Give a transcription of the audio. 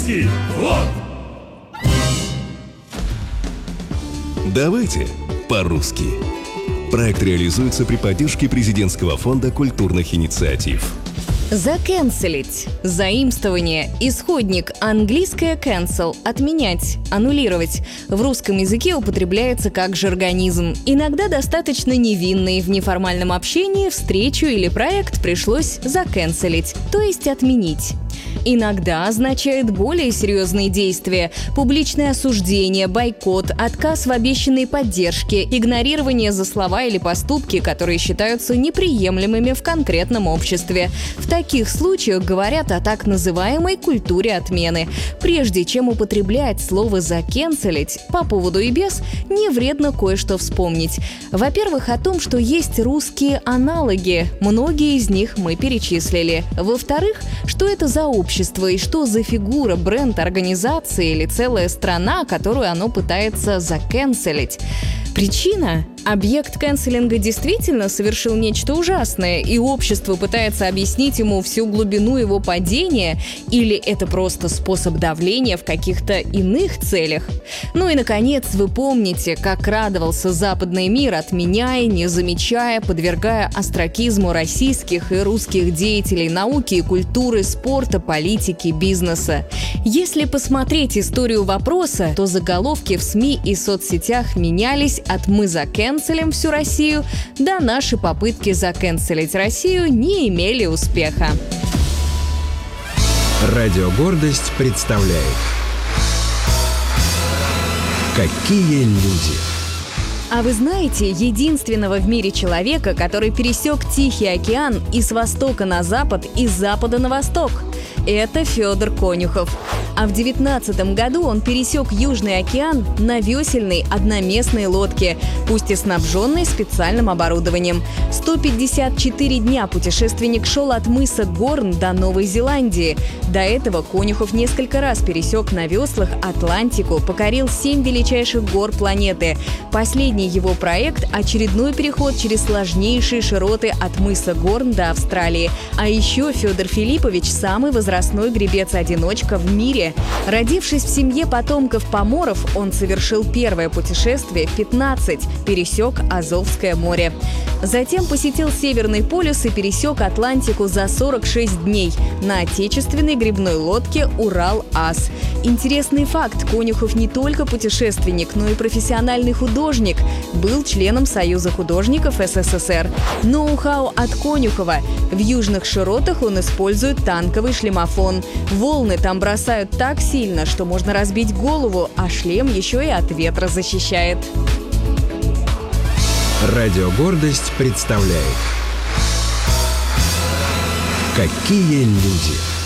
Вот! Давайте по-русски. Проект реализуется при поддержке Президентского фонда культурных инициатив. Закэнселить. Заимствование. Исходник. Английское cancel. Отменять. Аннулировать. В русском языке употребляется как жаргонизм. Иногда достаточно невинный. В неформальном общении встречу или проект пришлось закэнселить, то есть отменить. Иногда означает более серьезные действия – публичное осуждение, бойкот, отказ в обещанной поддержке, игнорирование за слова или поступки, которые считаются неприемлемыми в конкретном обществе. В таких случаях говорят о так называемой культуре отмены. Прежде чем употреблять слово «закэнселить», по поводу и без, не вредно кое-что вспомнить. Во-первых, о том, что есть русские аналоги. Многие из них мы перечислили. Во-вторых, что это за общество и что за фигура, бренд организации или целая страна, которую оно пытается закэнселить. Причина? Объект кэнселинга действительно совершил нечто ужасное, и общество пытается объяснить ему всю глубину его падения, или это просто способ давления в каких-то иных целях? Ну и, наконец, вы помните, как радовался западный мир, отменяя, не замечая, подвергая остракизму российских и русских деятелей науки и культуры, спорта, политики, бизнеса. Если посмотреть историю вопроса, то заголовки в СМИ и соцсетях менялись от «мы закэнселим всю Россию» до «наши попытки закэнселить Россию не имели успеха». Радио «Гордость» представляет «Какие люди». А вы знаете единственного в мире человека, который пересек Тихий океан и с востока на запад, и с запада на восток? Это Федор Конюхов. А в 19 году он пересек Южный океан на весельной одноместной лодке, пусть и снабженной специальным оборудованием. 154 дня путешественник шел от мыса Горн до Новой Зеландии. До этого Конюхов несколько раз пересек на веслах Атлантику, покорил 7 величайших гор планеты. Последний его проект – очередной переход через сложнейшие широты от мыса Горн до Австралии. А еще Федор Филиппович – самый возрастной гребец-одиночка в мире. Родившись в семье потомков поморов, он совершил первое путешествие в 15, пересек Азовское море. Затем посетил Северный полюс и пересек Атлантику за 46 дней на отечественной гребной лодке «Урал-Ас». Интересный факт: Конюхов не только путешественник, но и профессиональный художник. Был членом Союза художников СССР. Ноу-хау от Конюхова. В южных широтах он использует танковый шлемофон. Волны там бросают так сильно, что можно разбить голову, а шлем еще и от ветра защищает. Радио «Гордость» представляет «Какие люди».